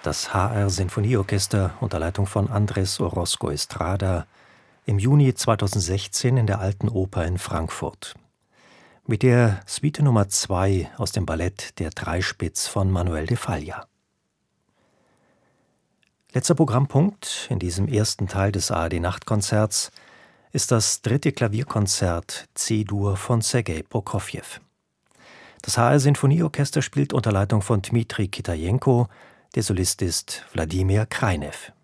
Das HR-Sinfonieorchester unter Leitung von Andrés Orozco Estrada im Juni 2016 in der Alten Oper in Frankfurt. Mit der Suite Nummer 2 aus dem Ballett Der Dreispitz von Manuel de Falla. Letzter Programmpunkt in diesem ersten Teil des ARD-Nachtkonzerts ist das 3. Klavierkonzert C-Dur von Sergei Prokofjew. Das HR-Sinfonieorchester spielt unter Leitung von Dmitri Kitajenko, der Solist ist Wladimir Krajinew.